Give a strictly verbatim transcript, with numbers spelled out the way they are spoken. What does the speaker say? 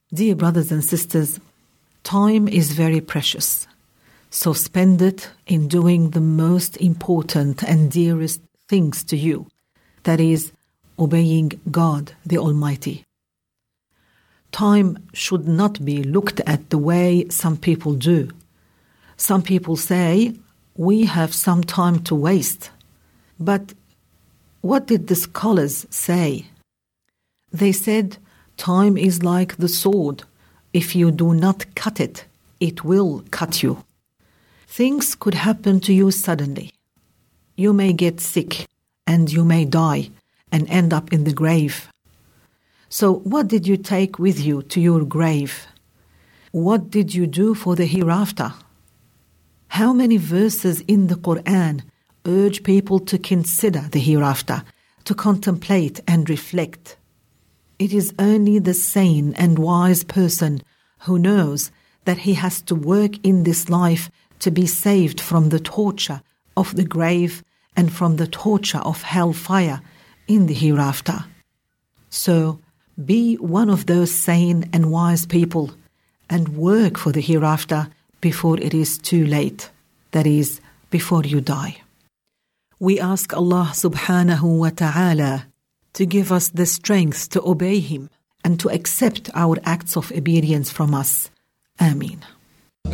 Dear brothers and sisters, time is very precious. So spend it in doing the most important and dearest things to you. That is, obeying God the Almighty. Time should not be looked at the way some people do. Some people say, we have some time to waste. But what did the scholars say? They said, time is like the sword. If you do not cut it, it will cut you. Things could happen to you suddenly. You may get sick and you may die and end up in the grave. So what did you take with you to your grave? What did you do for the hereafter? How many verses in the Quran urge people to consider the hereafter, to contemplate and reflect? It is only the sane and wise person who knows that he has to work in this life to be saved from the torture of the grave and from the torture of hellfire in the hereafter. So, be one of those sane and wise people and work for the hereafter before it is too late. That is, before you die. We ask Allah subhanahu wa ta'ala to give us the strength to obey Him and to accept our acts of obedience from us. Ameen.